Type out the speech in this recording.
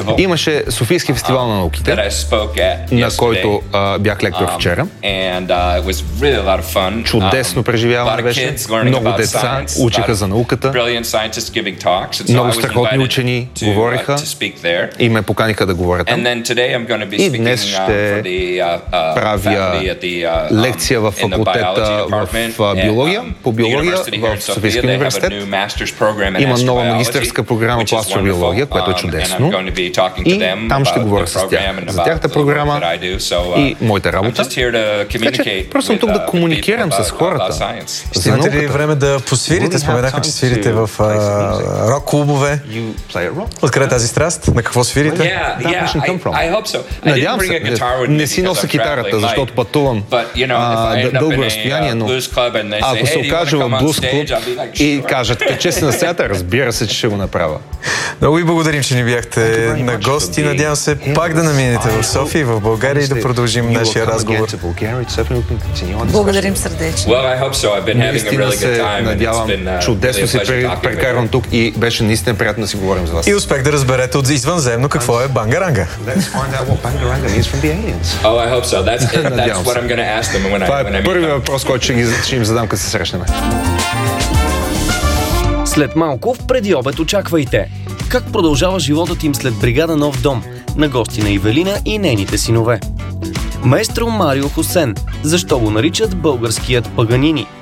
Имаше Софийски фестивал на науките, на който бях лектор вчера. Чудесно преживяване беше. Много деца учиха за науката. Много страхотни учени говориха и ме поканиха да говоря там. И днес ще правя лекция в факултета в биология, по биология в Софийския университет. Има нова магистърска програма по астробиология, което е чудесно. И там ще говоря с тях за тяхната програма и моята работа. Така че просто съм тук да комуникирам с хората. Ще имате ли време да посвирите? Споменахме, че свирите в рок-клубове. Откъде тази страст? На какво свирите? Надявам се. Не си нося китарата, защото пътувам дълго разстояние, но ако се окажа в блуз клуб и кажат, каче се на сцената, разбира се, че ще го направя. Много ви благодарим, че ни бяхте на гости. Надявам се пак да наминете в София и в България и да продължим нашия разговор. Благодарим сърдечно. Наистина се надявам. Чудесно си прекарвам тук и беше наистина приятно да си говорим за вас. И успех да разберете от извънземно какво е бангаранга. Това е първият въпрос, който ще им задам, като се срещнем. След малко в преди обед очаквайте как продължава животът им след бригада Нов дом, на гости на Ивелина и нейните синове. Маестро Марио Хосен, защо го наричат българският Паганини?